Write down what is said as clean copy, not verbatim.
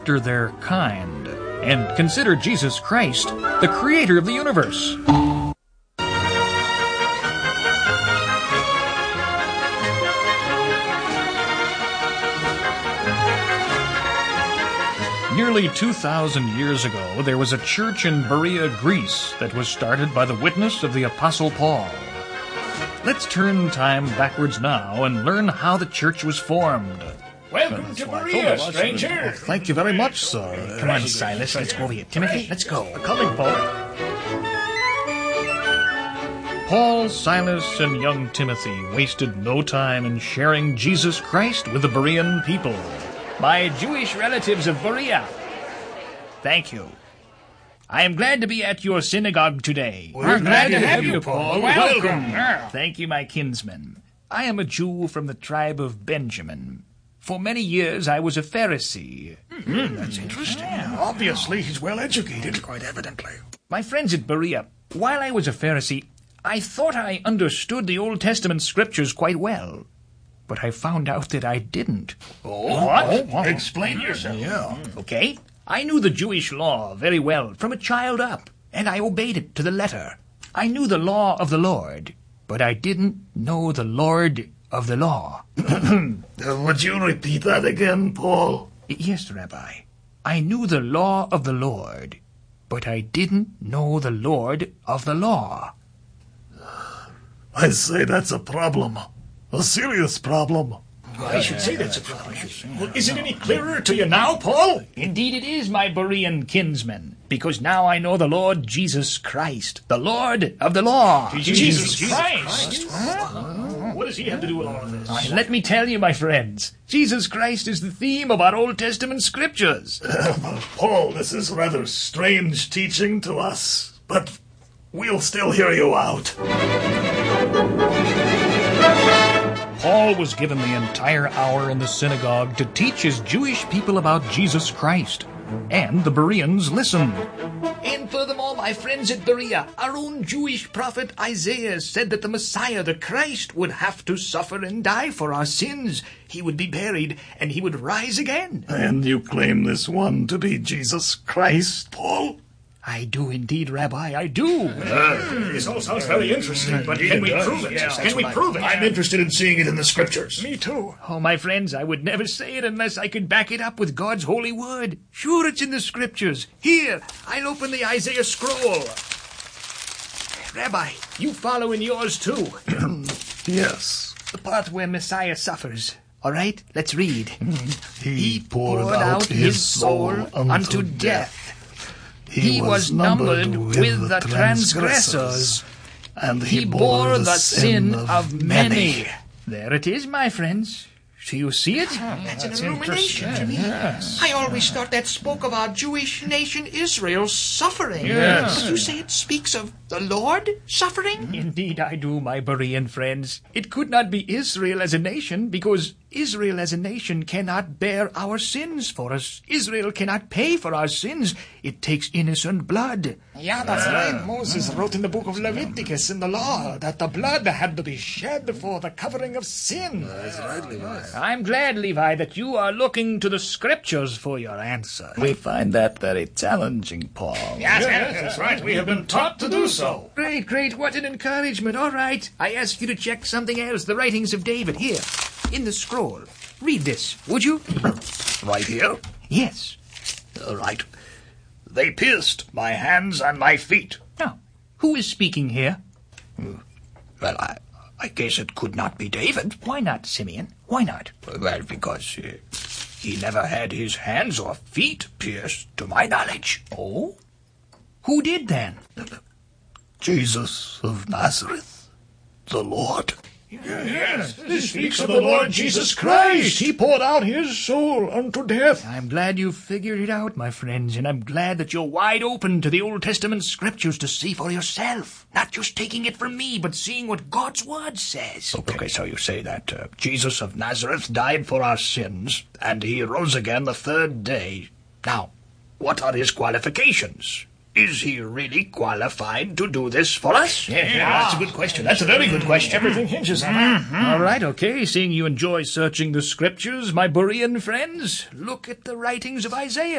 after their kind and consider Jesus Christ the creator of the universe. Nearly 2,000 years ago, there was a church in Berea, Greece, that was started by the witness of the Apostle Paul. Let's turn time backwards now and learn how the church was formed. Welcome to Berea, stranger. Thank you very much, sir. Come on, Silas, let's go over here. Timothy, let's go. Coming, Paul. Paul, Silas, and young Timothy wasted no time in sharing Jesus Christ with the Berean people. My Jewish relatives of Berea, thank you. I am glad to be at your synagogue today. We're glad to have you, Paul. Welcome. Thank you, my kinsmen. I am a Jew from the tribe of Benjamin. For many years I was a Pharisee. That's interesting. Obviously, he's well educated. Quite evidently. My friends at Berea, while I was a Pharisee, I thought I understood the Old Testament scriptures quite well. But I found out that I didn't. What? Explain yourself. Yeah. Okay? I knew the Jewish law very well from a child up, and I obeyed it to the letter. I knew the law of the Lord, but I didn't know the Lord of the law. Would you repeat that again, Paul? Yes, Rabbi. I knew the law of the Lord, but I didn't know the Lord of the law. I say that's a problem. A serious problem. I should say that's a problem. Well, is it any clearer to you now, Paul? Indeed it is, my Berean kinsman, because now I know the Lord Jesus Christ, the Lord of the law. Jesus Christ? What does he have to do with all of this? Let me tell you, my friends, Jesus Christ is the theme of our Old Testament scriptures. Paul, this is rather strange teaching to us, but we'll still hear you out. Paul was given the entire hour in the synagogue to teach his Jewish people about Jesus Christ, and the Bereans listened. And furthermore, my friends at Berea, our own Jewish prophet Isaiah said that the Messiah, the Christ, would have to suffer and die for our sins. He would be buried, and he would rise again. And you claim this one to be Jesus Christ, Paul? I do indeed, Rabbi, I do. This all sounds very interesting, but can we prove it? Can we prove it? I'm interested in seeing it in the scriptures. Me too. Oh, my friends, I would never say it unless I could back it up with God's holy word. Sure, it's in the scriptures. Here, I'll open the Isaiah scroll. Rabbi, you follow in yours too. Yes. The part where Messiah suffers. All right, let's read. He poured out his soul unto death. He was numbered with the transgressors, and he bore the sin of many. There it is, my friends. Do you see it? That's an illumination to me. Yes. I always thought that spoke of our Jewish nation Israel's suffering. Yes. Did you say it speaks of the Lord suffering? Indeed I do, my Berean friends. It could not be Israel as a nation, because Israel as a nation cannot bear our sins for us. Israel cannot pay for our sins. It takes innocent blood. Yeah, that's right. Moses wrote in the book of Leviticus in the law that the blood had to be shed for the covering of sin. That's right, Levi. I'm glad, Levi, that you are looking to the scriptures for your answer. We find that very challenging, Paul. Yes, that's right. We have been taught to do so. Great. What an encouragement. All right. I ask you to check something else. The writings of David. Here, in the scroll. Read this, would you? Right here? Yes. Right. They pierced my hands and my feet. Now, who is speaking here? Well, I guess it could not be David. Why not, Simeon? Why not? Well, because he never had his hands or feet pierced, to my knowledge. Oh? Who did then? Jesus of Nazareth, the Lord. Yes, this speaks of the Lord Jesus Christ. He poured out his soul unto death. I'm glad you figured it out, my friends, and I'm glad that you're wide open to the Old Testament scriptures to see for yourself. Not just taking it from me, but seeing what God's word says. Okay, so you say that Jesus of Nazareth died for our sins, and he rose again the third day. Now, what are his qualifications? Is he really qualified to do this for us? Yeah, that's a good question. That's a very good question. Everything hinges on that. All right, okay. Seeing you enjoy searching the scriptures, my Berean friends, look at the writings of Isaiah.